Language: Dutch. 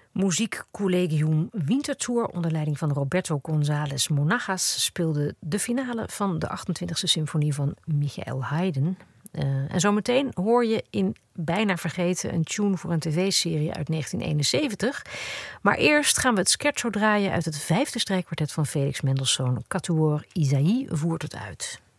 Muziekcollegium Winterthur onder leiding van Roberto González Monagas speelde de finale van de 28e symfonie van Michael Haydn. En zometeen hoor je in Bijna Vergeten een tune voor een tv-serie uit 1971. Maar eerst gaan we het scherzo draaien uit het 5e strijkkwartet van Felix Mendelssohn. Quatuor Isaïe voert het uit.